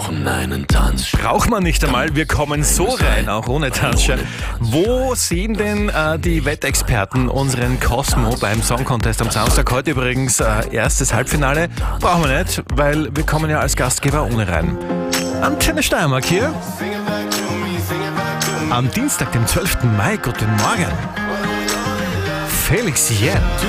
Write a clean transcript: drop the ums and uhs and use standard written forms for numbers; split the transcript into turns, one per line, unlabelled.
brauchen einen Tanzschein.
Braucht man nicht einmal, wir kommen so rein, auch ohne Tanzschein. Wo sehen denn die Wettexperten unseren Cosmo beim Song Contest am Samstag? Heute übrigens erstes Halbfinale. Brauchen wir nicht, weil wir kommen ja als Gastgeber ohne rein. Antenne Steiermark hier. Am Dienstag, dem 12. Mai, guten Morgen. Felix Jen.